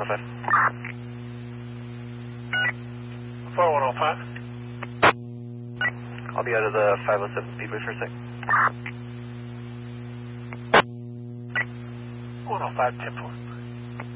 105. 4105. I'll be out of the 507 Speedway for a sec. 105, 10-4.